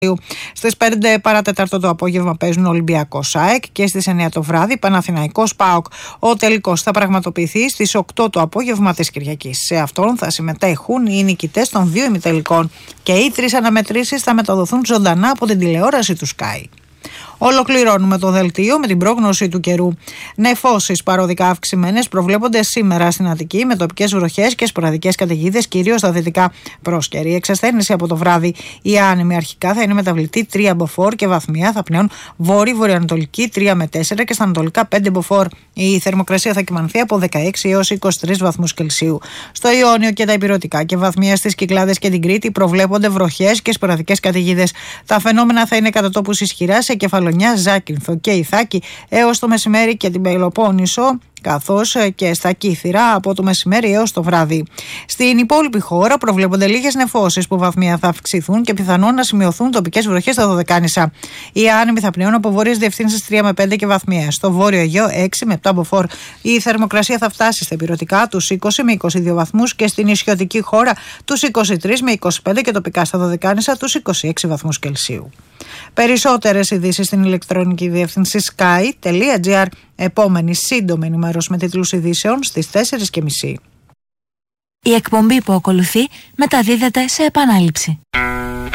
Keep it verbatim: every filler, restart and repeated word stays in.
Στις πέντε παρατέταρτο το απόγευμα παίζουν Ολυμπιακός ΑΕΚ και στις εννιά το βράδυ Παναθηναϊκός ΠΑΟΚ. Ο τελικός θα πραγματοποιηθεί στις οκτώ το απόγευμα της Κυριακής. Σε αυτόν θα συμμετέχουν οι νικητές των δύο ημιτελικών και οι τρεις αναμετρήσεις θα μεταδοθούν ζωντανά από την τηλεόραση του Sky. Ολοκληρώνουμε το δελτίο με την πρόγνωση του καιρού. Νεφώσεις παροδικά αυξημένες προβλέπονται σήμερα στην Αττική με τοπικές βροχές και σποραδικές καταιγίδες, κυρίως στα δυτικά. Πρόσκαιρη εξασθένηση από το βράδυ. Η άνεμη αρχικά θα είναι μεταβλητή τρία μποφόρ και βαθμιά θα πνέουν βόρειο-βορειοανατολική τρία με τέσσερα και στα ανατολικά πέντε μποφόρ. Η θερμοκρασία θα κυμανθεί από δεκαέξι έως είκοσι τρεις βαθμούς Κελσίου. Στο Ιόνιο και τα Ηπειρωτικά και βαθμία στις Κυκλάδες και την Κρήτη προβλέπονται βροχές και σποραδικές καταιγίδες. Τα φαινόμενα θα είναι κατά τόπους ισχυρά σε Κεφαλονιά, Ζάκυνθο και Ιθάκη έως το μεσημέρι και την Πελοπόννησο, καθώς και στα Κύθυρα από το μεσημέρι έως το βράδυ. Στην υπόλοιπη χώρα προβλέπονται λίγες νεφώσεις που βαθμία θα αυξηθούν και πιθανόν να σημειωθούν τοπικές βροχές στα Δωδεκάνησα. Οι άνεμοι θα πνέουν από βόρειες διευθύνσεις τρία με πέντε και βαθμία. Στο βόρειο Αιγαίο έξι με επτά μποφόρ. Η θερμοκρασία θα φτάσει στα Ηπειρωτικά τους είκοσι με είκοσι δύο βαθμούς και στην νησιωτική χώρα τους είκοσι τρεις με είκοσι πέντε και τοπικά στα Δωδεκάνησα τους είκοσι έξι βαθμούς Κελσίου. Περισσότερες ειδήσεις στην ηλεκτρονική διεύθυνση sky τελεία gr. Επόμενη σύντομη ενημέρωση με τίτλους ειδήσεων στις τέσσερις και μισή. Η εκπομπή που ακολουθεί μεταδίδεται σε επανάληψη.